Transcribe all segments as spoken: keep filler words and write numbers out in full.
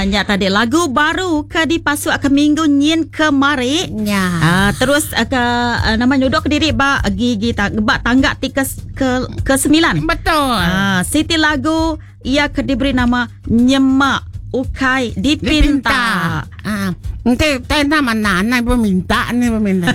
nya tadi lagu baru ke dipasuk ke minggu nyin kemari. Ya. Uh, terus uh, ke uh, nama nyuduk ke diri ba gigi tak ba tangga ti ke ke, ke sembilan. Betul. Uh, Siti lagu ia ke diberi nama Nyemak Ukai Dipinta. Ah, nanti tanya mana nak meminta ni meminta.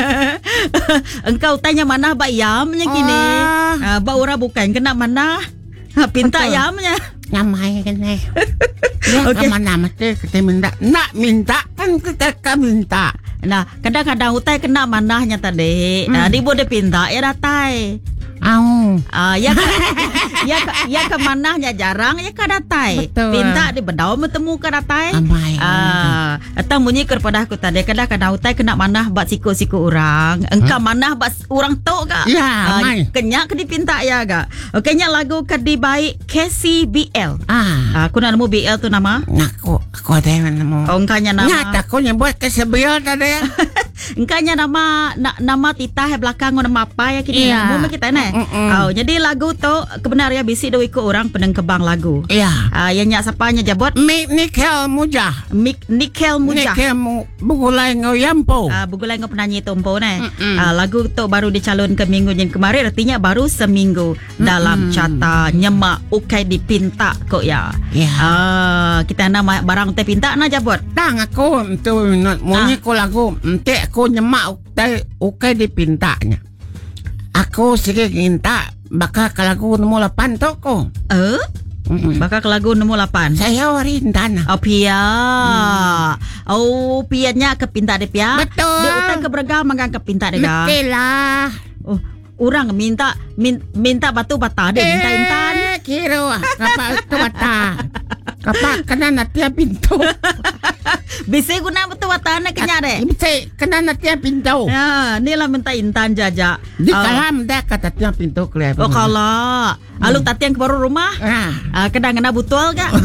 Engkau tanya mana ba yamnya kini. Oh. Uh, ba ora bukan kena mana. Pinta Betul. yamnya. Nyamai kan ni. Ya, Okey. mana mesti kita minta. Nak minta kan kita kan minta. Nah, kadang-kadang utai kena manahnya tadi. Hmm. Nah, di boleh pinta ya datai. Au. Ah, ya ya ya ke manahnya jarang ya ke datai. Betul. Pinta di bedau bertemu ke datai. Amai. Ah, atau bunyi kepada aku tadi kadang-kadang utai kena manah bat siku-siku orang. Engkau Hmm? manah bat orang tok gak? Ya, amai. Kenyak ke dipinta ya gak? Okeynya lagu ke di baik K C B L. Ah. Aku nak nemu B L tu nama. Aku aku ada yang nama. Oh, engkaunya nama. Nyata aku nyebut kesebiar tadi. Engkaunya nama na, nama titah belakang nama apa ya kini Iya. nama kita ni. Mm-mm. Oh, jadi lagu tu kebenarnya bisi do ikut orang penengkebang lagu. Iya. Ah, yang nyak sapanya jabot Mi Nikel Mujah. Mik Nikel Mujah. Nikel mu bugulai ngoyampo. Ah, bugulai ngau penyanyi tompo ni. Mm-mm. Ah, lagu tu baru dicalon ke minggu yang kemarin, artinya baru seminggu dalam carta Nyemak Ukai Dipinta kok ya. Ya. Ah, kita nama barang teh pinta na jabot. Tang aku tu munyi ko lagu ente aku nyemak ukai ukai dipintanya. Aku sikit minta bakal ke lagu nombor lapan tu ko. Eh? Mm-mm. Bakal ke lagu nombor lapan. Saya warintan. Oh Pia. Hmm. Oh Pianya ke pinta dia Pia. Betul. Dia utang ke beragam makan ke pinta dia. Mesti lah. Oh, orang minta min, minta batu bata dia minta intan. Eh, kira kapak tu bata. Kapak kena natia pintu. Bisa guna batu bata nak kenya deh. Bisa kena natia pintu. Ya, ni lah minta intan jaja. Di Ah, kalam dah kata natia pintu kelihatan. oh kalau alu tati yang ke baru rumah. Ah. Ah, kadang kena butual gak?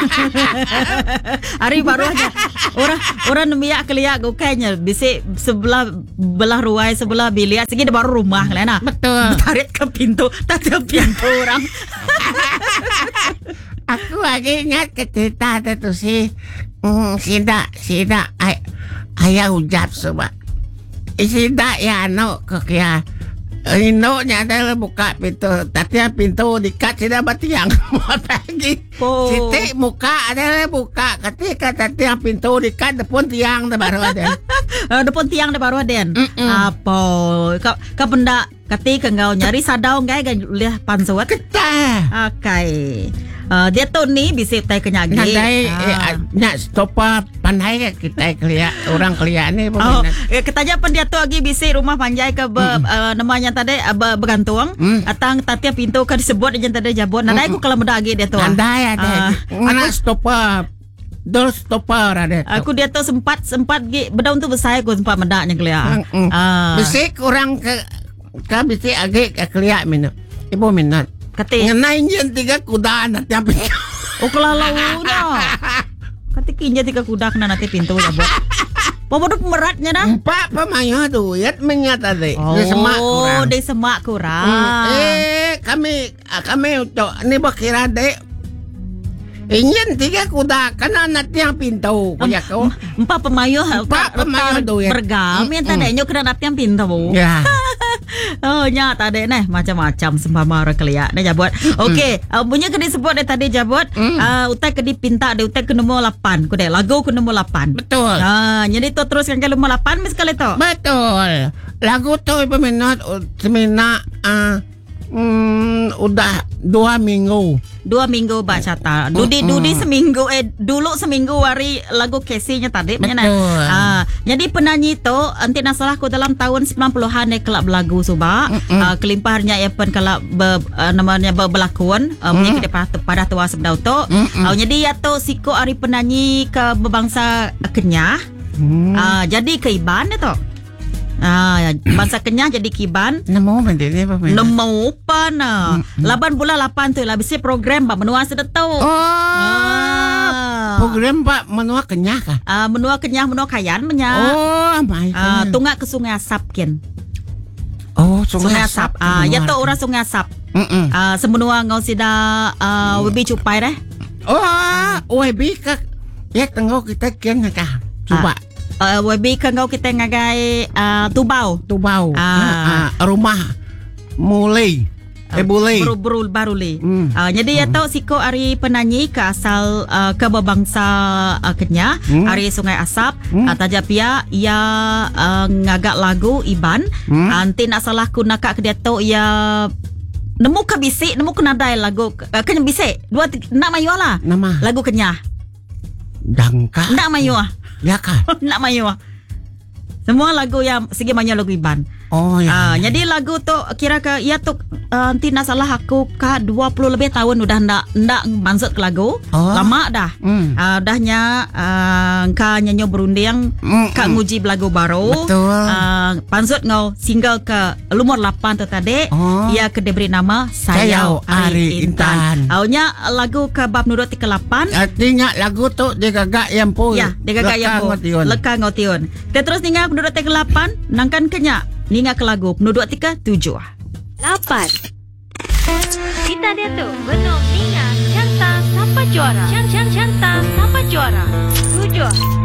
Hari baru aja. Orang orang nemiak keliak go kayaknya bisa sebelah belah ruai sebelah bilik segi di baru rumah kalian nah. Betul. Tarik ke pintu, tarik ke pintu orang. Aku lagi ingat ke cerita tu si hmm, Sida Sida ay, ayah ujap sebab Sida ya no kekia Ino nya adalah buka pintu tapi pintu dikat Sida batiang buat lagi Oh. Siti muka adalah buka ketika tadi yang pintu dikat depan tiang dah baru ada. Uh, depan tiang dah baru ada. Mm-mm. Apa? Kau kau benda ketika kau nyari sadau ngai kan lihat pansuat. Ketah. Okay. Uh, dia tu ni bisa tay kenyagi. Nadai Ah. eh, nak stopa pandai kita kelia orang kelia ni Oh, peminat. eh, ketanya pun dia tu lagi bisa rumah panjai ke be, Mm. uh, namanya tadi uh, be, bergantung. Mm. Atang tatia pintu ke disebut yang tadi jabut. Nadai aku kalau muda lagi dia tu. Andai ada. Ah, Anak stopa. Dol stopa ada. Aku dia tu sempat sempat gi bedaun tu besar aku sempat medaknya kelia. Mm-mm. Ah. Bisik orang ke ke bisik agak ke kelia minat. Ibu minat. Kati. Ngenai jen tiga kuda anak yang pintu. Oh kelalau dah. Kati kinja tiga kuda kena nanti pintu jabut. Pabodok meratnya dah. Empat pemayo duit menyata deh. Oh, Dia semak kurang. dia semak kurang. Hmm. Eh, kami kami untuk ni bakira dek. Ingin tiga kuda kena anak yang pintu. Kaya kau. Empat pemayo Empat pemayo duit. bergam yang tadi nyo kena nanti yang pintu. Ya. Oh nya tadi nih macam-macam sembama orang keliak nih jabut. Okey, uh, punya kena sebut deh tadi jabut. Mm. Uh, utai kena pinta deh utai ke nombor lapan. Ku deh lagu ke nombor lapan. Betul. Ah, jadi tu teruskan ke nombor lapan mis kali tu. Betul. Lagu tu peminat semina ah hmm, udah dua minggu. Dua minggu baca ta. Dudi Mm-mm. dudi seminggu eh dulu seminggu hari lagu Casey-nya tadi punya nah. Betul. Ah, jadi penyanyi tu anti nasalahku dalam tahun sembilan puluhan ni kelab lagu suba. Ah, kelimpahannya ya pen kelab be, uh, namanya be, berlakon uh, punya kita pada, pada tua sebdau tu. Mm-mm. Ah, jadi ya tu siko ari penyanyi ke bangsa Kenyah. Hmm. Ah, jadi ke Iban dia tu. Ah, bangsa Kenyah jadi Kiban. Namo benda ni peminat. Nemu apa na? Laban bulan lapan tu lah bisi program ba menua sudah tahu. Oh. Ah. Program Pak menua kenyah kah? Ah, menua Kenyah menua Kayan menya. Oh, my Ah, God. tunggak ke Sungai Asap kin. Oh, Sungai Asap. Ah, ya tu orang Sungai Asap. Mm-mm. Ah, semenua ngau sida ah webi cupai deh. Oh, webi ka Ya tengok kita kian kah. Coba. Uh, Webi kengau kita ngagai uh, tubau. Tubau. Ah. Ah, rumah mulai. Eh boleh. Baru baru le. Hmm. Uh, jadi ya tahu siko ari penyanyi ke asal uh, ke bangsa uh, Kenya, Hmm. ari Sungai Asap, Hmm. uh, tajapia ia uh, ngagak lagu Iban. Hmm. Anti nak salah ku nakak ke dia tahu ia nemu ke bisik, nemu ke nadai lagu uh, Kenya bisik. Dua nak mayu lah. Nama Lagu Kenya. Dangka. Nak mayu ah. Ya kah? Nak mayu ah. Semua lagu yang segi banyak lagu Iban. Oh ya. Ah, jadi lagu tu kira ke ia tu uh, tidak salah aku ka dua puluh lebih tahun udah ndak ndak mansut ke lagu. Oh. Lama dah. Hmm. Uh, dahnya uh, ka nyanyo berunding Hmm, ka hmm. nguji lagu baru. Betul. Uh, pansut ngau single ke lumur lapan tu tadi. Oh. Ia ke diberi nama Sayau Sayau Ari Ari Intan. Intan. Aunya lagu ke bab nurut ke lapan. Artinya lagu tu dia gagak yang pun. Ya, dia gagak yang po. Leka ngotion. Kita terus ninga penduduk ke lapan, nangkan kenya. Ninga ke lagu penduduk ke tujuh. lapan. Kita dia tu benom ninga canta sampai juara. Cang cang canta sampai juara. Tujuh.